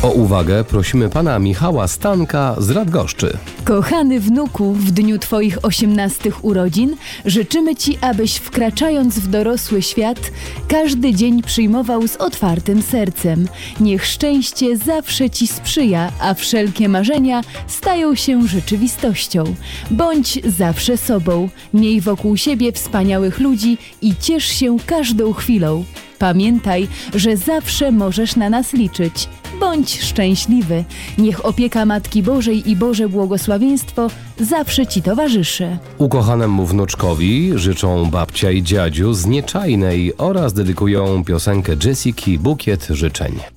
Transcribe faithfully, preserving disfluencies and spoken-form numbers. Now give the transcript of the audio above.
O uwagę prosimy pana Michała Stanka z Radgoszczy. Kochany wnuku, w dniu Twoich osiemnastych urodzin życzymy Ci, abyś wkraczając w dorosły świat, każdy dzień przyjmował z otwartym sercem. Niech szczęście zawsze Ci sprzyja, a wszelkie marzenia stają się rzeczywistością. Bądź zawsze sobą, miej wokół siebie wspaniałych ludzi i ciesz się każdą chwilą. Pamiętaj, że zawsze możesz na nas liczyć. Bądź szczęśliwy. Niech opieka Matki Bożej i Boże błogosławieństwo zawsze Ci towarzyszy. Ukochanemu wnuczkowi życzą babcia i dziadziu z Nieczajnej oraz dedykują piosenkę Jessiki Bukiet Życzeń.